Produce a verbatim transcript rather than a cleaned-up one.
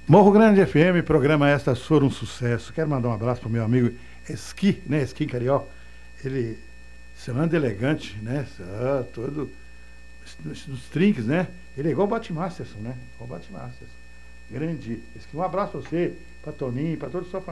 Morro Grande F M, programa Estas Foram um Sucesso. Quero mandar um abraço pro meu amigo Esqui, né? Esqui Carioca. Ele se anda elegante, né? Ah, todo nos trinques, né? Ele é igual o Batmasterson, né? Igual o Batmasterson. Grande. Esqui, um abraço pra você, pra Toninho, pra toda a sua família.